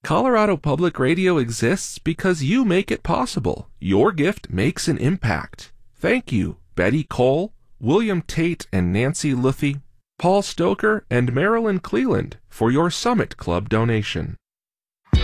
Colorado Public Radio exists because you make it possible. Your gift makes an impact. Thank you, Betty Cole, William Tate and Nancy Luthi, Paul Stoker, and Marilyn Cleland for your Summit Club donation.